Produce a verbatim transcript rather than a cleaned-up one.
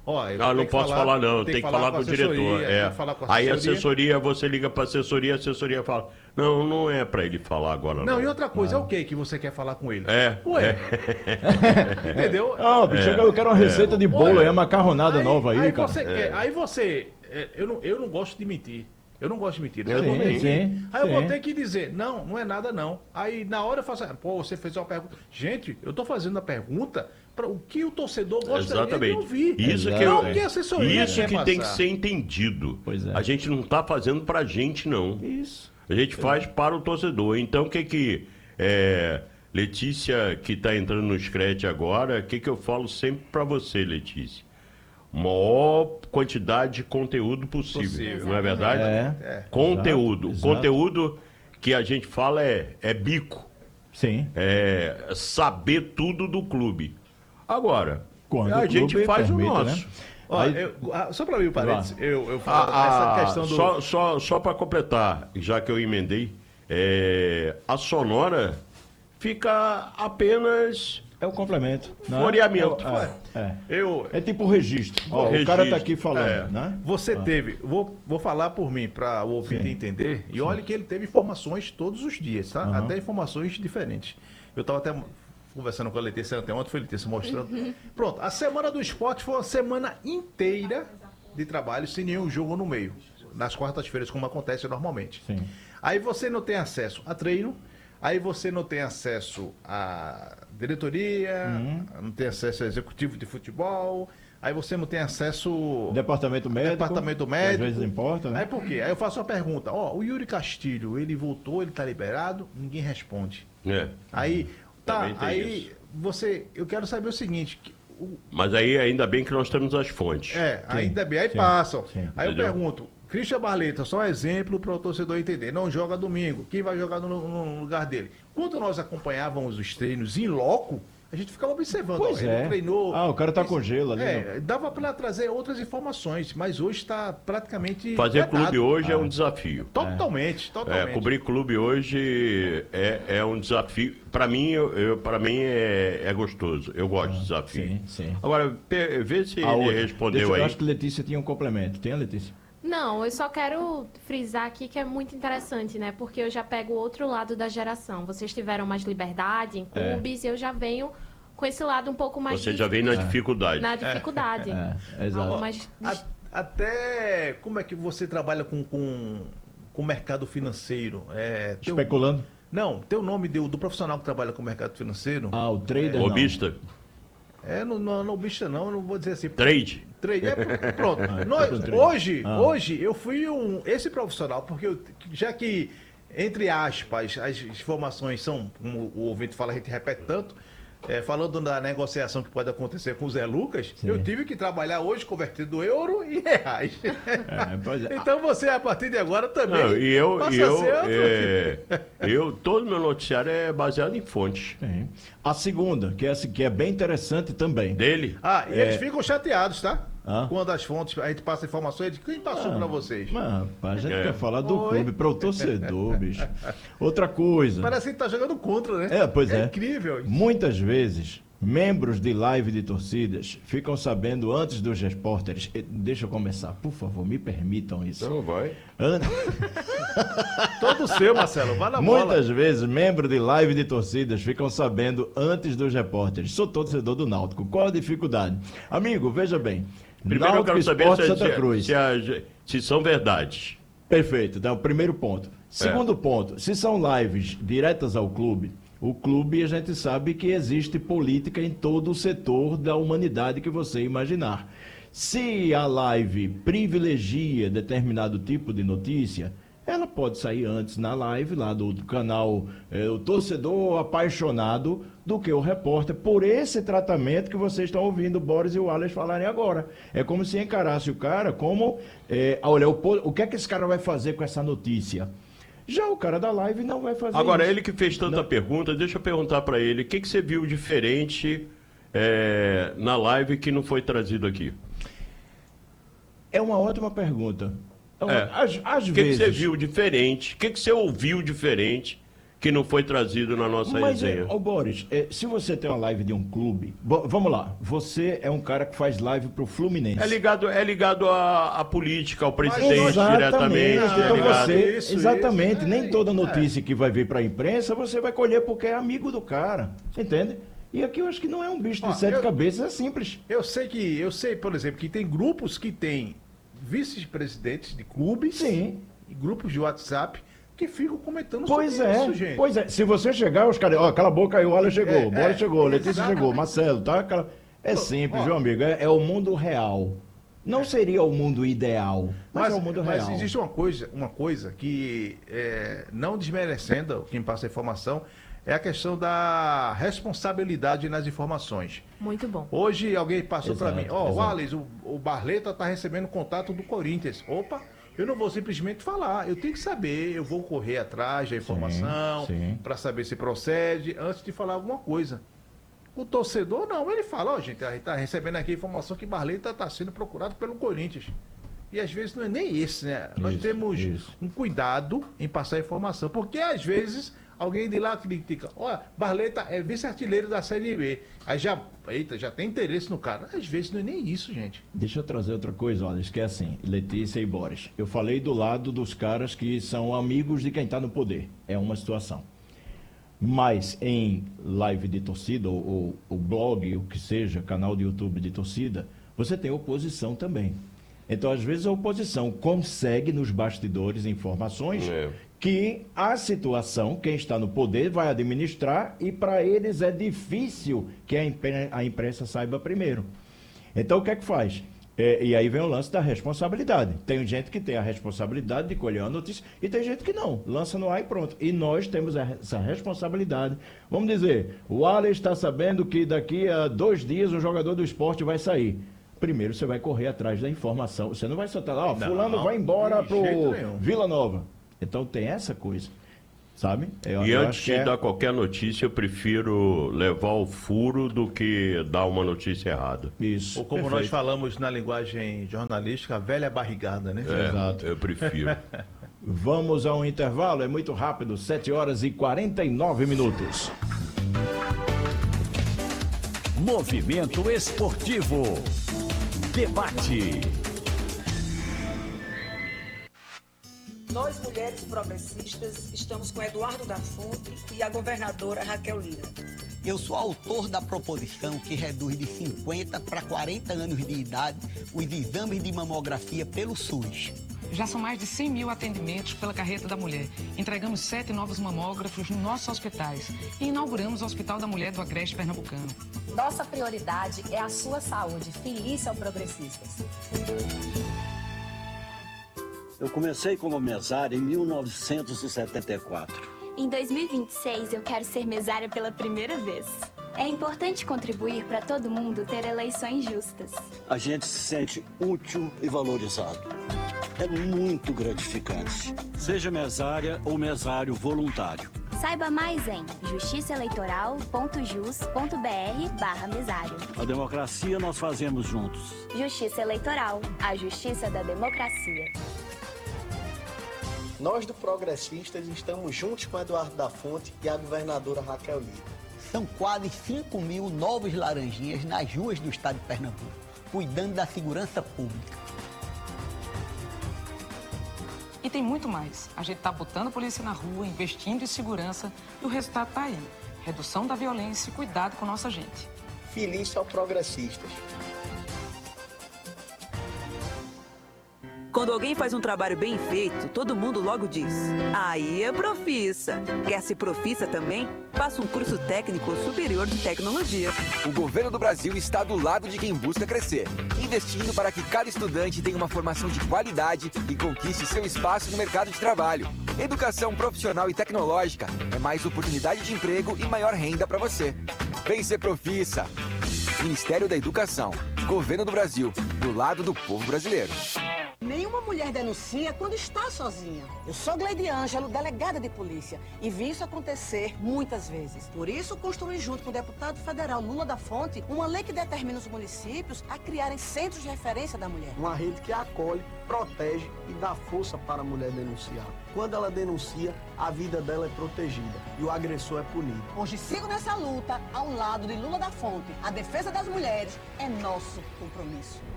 Ó, eu Não, não tenho que posso falar, não, tem que falar com o diretor. assessoria, É. tem que falar com a Aí a assessoria. assessoria, você liga para a assessoria, a assessoria fala, não, não é para ele falar agora, não. Não, e outra coisa, é o que que você quer falar com ele? É, Ué, entendeu? Ah, bicho, eu quero uma receita de bolo aí, uma macarronada nova aí, aí cara. Você quer, aí você, é, eu, não, eu não gosto de mentir. Eu não gosto de mentir. Eu Sim, vou mentir. sim, Aí eu vou sim. ter que dizer, não, não é nada não. Aí na hora eu faço, pô, você fez uma pergunta. Gente, eu tô fazendo a pergunta para o que o torcedor gostaria Exatamente. de ouvir. Isso que, não eu- o que a assessoria isso quer que tem que passar. ser entendido. Pois é. A gente não está fazendo pra gente, não. Isso. A gente faz para o torcedor. Então, o que que... É, Letícia, que está entrando no Scred agora, o que que eu falo sempre para você, Letícia? Maior quantidade de conteúdo possível, Possível. não é verdade? É. É. Conteúdo. Exato, Conteúdo que a gente fala é, é bico. Sim. É saber tudo do clube. Agora, Quando a o gente clube faz permite, o nosso. né? Ó, Aí- eu- ah, só para mim, parênteses, eu, eu falo A- a- essa questão do... Só, só, só para completar, já que eu emendei, é, a Sonora fica apenas É o complemento. né? floreamento. É, é. Eu, É tipo o registro. Ó, Registro, o cara tá aqui falando, é. né? Você teve, vou, vou falar por mim, para o ouvinte entender, e olha que ele teve informações todos os dias, tá? Aham. Até informações diferentes. Eu estava até conversando com a Letícia até ontem, foi a Letícia mostrando. Pronto, a semana do esporte foi uma semana inteira de trabalho, sem nenhum jogo no meio. Nas quartas-feiras, como acontece normalmente. Sim. Aí você não tem acesso a treino, aí você não tem acesso à diretoria, Uhum. não tem acesso ao executivo de futebol, aí você não tem acesso Departamento médico. departamento que médico. Às vezes importa, né? Aí por quê? Aí eu faço uma pergunta. Ó, o Yuri Castilho, ele voltou, ele tá liberado? Ninguém responde. É. Aí, tá, Também tem aí isso. você, eu quero saber o seguinte, que o- Mas aí ainda bem que nós temos as fontes. é, Sim, ainda bem, aí sim, passam. sim. Aí eu Entendeu? pergunto, Christian Barleta, só um exemplo para o torcedor entender, não joga domingo, quem vai jogar no, no lugar dele? Quando nós acompanhávamos os treinos em loco, a gente ficava observando. Pois ó, é. Ele treinou. Ah, o cara tá com gelo ali. É, dava para trazer outras informações, mas hoje está praticamente. Fazer vedado. clube hoje é um desafio. Totalmente, É, totalmente. cobrir clube hoje é, é um desafio. Para mim, eu, eu- pra mim é, é gostoso. Eu gosto de desafio. Sim, sim. Agora, pe- vê se A ele outra. respondeu Deixa eu- aí. Eu acho que Letícia tinha um complemento. Tem a Letícia? Não, eu só quero frisar aqui que é muito interessante, né? Porque eu já pego o outro lado da geração. Vocês tiveram mais liberdade em É. clubes, eu já venho com esse lado um pouco mais Você de- já vem na dificuldade. na dificuldade. É, exato. Algo mais A- até como é que você trabalha com, com, com o mercado financeiro? É, teu- Especulando. não, tem o nome do, do profissional que trabalha com o mercado financeiro? Ah, o trader não. Lobista? É, não, não, não bicha não, eu não vou dizer assim. Trade? Trade, é, pronto. Nós- trade. hoje, Ah. hoje eu fui um esse profissional porque eu, já que entre aspas as informações são, como o ouvinte fala, a gente repete tanto. É, falando da negociação que pode acontecer com o Zé Lucas, Sim. eu tive que trabalhar hoje convertendo euro em reais. É, pois é. Então você, a partir de agora, também Não, e eu, passa e a eu, ser outro. é, eu, todo meu noticiário é baseado em fontes. Sim. A segunda, que é, essa- que é bem interessante também. Dele? Ah, e É. eles ficam chateados, tá? Hã? Quando as fontes, a gente passa informações de quem passou Ah, pra vocês. Mas, rapaz, a gente É. quer falar do Oi. clube para o torcedor, bicho. Outra coisa. Parece que tá jogando contra, né? É, pois é. incrível. isso. Muitas vezes, membros de live de torcidas ficam sabendo antes dos repórteres. Eh, Deixa eu começar, por favor, me permitam isso. Não, vai. An- Todo seu, Marcelo. Vai na Muitas vezes, membros de live de torcidas ficam sabendo antes dos repórteres. Sou torcedor do Náutico. Qual a dificuldade? Amigo, veja bem. Primeiro eu Náutico quero saber Esporte se, Santa se- Cruz. se a- se são verdades. Perfeito, então, primeiro ponto. Segundo ponto, se são lives diretas ao clube, o clube a gente sabe que existe política em todo o setor da humanidade que você imaginar. Se a live privilegia determinado tipo de notícia, ela pode sair antes na live lá do, do canal eh, O Torcedor Apaixonado do que o repórter, por esse tratamento que vocês estão ouvindo o Boris e o Wallace falarem agora. É como se encarasse o cara como, eh, olha, o, po- o que é que esse cara vai fazer com essa notícia? Já o cara da live não vai fazer Agora, isso. ele que fez tanta Não. pergunta, deixa eu perguntar pra ele, o que, que você viu diferente é, na live que não foi trazido aqui? É uma ótima pergunta. É uma- É. Às, às O que, que vezes... você viu diferente? O que, que você ouviu diferente que não foi trazido na nossa Mas, resenha. ô Boris, é, se você tem uma live de um clube, bo- vamos lá, você é um cara que faz live pro Fluminense. É ligado, é ligado à, à política, ao presidente Exatamente, diretamente. é então ligado. você, Isso, exatamente, isso, nem é, toda é. notícia que vai vir para a imprensa você vai colher porque é amigo do cara, entende? E aqui eu acho que não é um bicho de Ó, sete eu- cabeças, é simples. Eu sei que, eu sei, por exemplo, que tem grupos que tem vice-presidentes de clubes Sim. e grupos de WhatsApp que ficam comentando Pois sobre é, isso, gente. pois é. Se você chegar, os caras, ó, cala a boca aí, o Alan chegou, É, o Boris é, chegou, Letícia exatamente. chegou, Marcelo, tá? Aquela- É simples, ó. viu, amigo? É, é o mundo real. Não seria o mundo ideal, mas, é o mundo mas real. existe uma coisa, uma coisa que, é, não desmerecendo quem passa a informação, é a questão da responsabilidade nas informações. Muito bom. Hoje alguém passou para Exato, mim, ó, o exato. Alex, o, o Barleta está recebendo contato do Corinthians. Opa, eu não vou simplesmente falar, eu tenho que saber, eu vou correr atrás da informação sim. para saber se procede antes de falar alguma coisa. O torcedor não, ele fala, ó, gente, a gente está recebendo aqui a informação que Barleta está sendo procurado pelo Corinthians. E às vezes não é nem esse, né? Nós Isso, temos isso. um cuidado em passar a informação, porque às vezes alguém de lá critica, ó, Barleta é vice-artilheiro da Série B. Aí já, eita, já tem interesse no cara. Às vezes não é nem isso, gente. Deixa eu trazer outra coisa, olha, que é assim, Letícia e Boris. Eu falei do lado dos caras que são amigos de quem está no poder. É uma situação. Mas em live de torcida, ou, ou, ou blog, o que seja, canal de YouTube de torcida, você tem oposição também. Então, às vezes, a oposição consegue nos bastidores informações É. que a situação, quem está no poder vai administrar e para eles é difícil que a, impre- a imprensa saiba primeiro. Então, o que é que faz? É, e aí vem o lance da responsabilidade. Tem gente que tem a responsabilidade de colher a notícia e tem gente que não. Lança no ar e pronto. E nós temos a- essa responsabilidade. Vamos dizer, o Alex está sabendo que daqui a dois dias um jogador do esporte vai sair. Primeiro você vai correr atrás da informação. Você não vai soltar lá, ó, Não, fulano vai embora de pro jeito nenhum. Vila Nova. Então tem essa coisa, sabe? Eu, E eu antes acho de que é- dar qualquer notícia, eu prefiro levar o furo do que dar uma notícia errada. Isso. Ou como nós perfeito. falamos na linguagem jornalística, a velha barrigada, né? É, Exato. eu prefiro. Vamos a um intervalo, é muito rápido, sete horas e quarenta e nove minutos. Movimento Esportivo. Debate. Nós, mulheres progressistas, estamos com Eduardo da Fonte e a governadora Raquel Lira. Eu sou autor da proposição que reduz de cinquenta para quarenta anos de idade os exames de mamografia pelo SUS. Já são mais de cem mil atendimentos pela Carreta da Mulher. Entregamos sete novos mamógrafos nos nossos hospitais e inauguramos o Hospital da Mulher do Agreste Pernambucano. Nossa prioridade é a sua saúde. Feliz ao Progressistas. Eu comecei como mesário em mil novecentos e setenta e quatro. Em dois mil e vinte e seis, eu quero ser mesária pela primeira vez. É importante contribuir para todo mundo ter eleições justas. A gente se sente útil e valorizado. É muito gratificante. Seja mesária ou mesário voluntário. Saiba mais em justiçaeleitoral.jus.br barra mesário. A democracia nós fazemos juntos. Justiça Eleitoral, a justiça da democracia. Nós do Progressistas estamos juntos com Eduardo da Fonte e a governadora Raquel Lira. São quase cinco mil novos laranjinhas nas ruas do estado de Pernambuco, cuidando da segurança pública. E tem muito mais. A gente está botando a polícia na rua, investindo em segurança e o resultado está aí. Redução da violência e cuidado com nossa gente. Feliz ao Progressistas. Quando alguém faz um trabalho bem feito, todo mundo logo diz: aí é profissa. Quer ser profissa também? Faça um curso técnico superior de tecnologia. O governo do Brasil está do lado de quem busca crescer, investindo para que cada estudante tenha uma formação de qualidade e conquiste seu espaço no mercado de trabalho. Educação profissional e tecnológica é mais oportunidade de emprego e maior renda para você. Vem ser profissa. Ministério da Educação, Governo do Brasil, do lado do povo brasileiro. Nenhuma mulher denuncia quando está sozinha. Eu sou Gleide Ângelo, delegada de polícia, e vi isso acontecer muitas vezes. Por isso, construí junto com o deputado federal Lula da Fonte uma lei que determina os municípios a criarem centros de referência da mulher. Uma rede que acolhe, protege e dá força para a mulher denunciar. Quando ela denuncia, a vida dela é protegida e o agressor é punido. Hoje sigo nessa luta ao lado de Lula da Fonte. A defesa das mulheres é nosso compromisso.